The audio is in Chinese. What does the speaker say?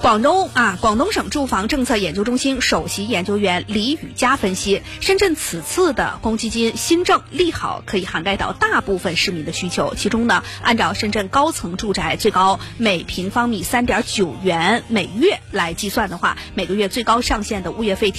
广东省住房政策研究中心首席研究员李宇佳分析，深圳此次的公积金新政利好可以涵盖到大部分市民的需求。其中呢，按照深圳高层住宅最高每平方米3.9元每月来计算的话，每个月最高上限的物业费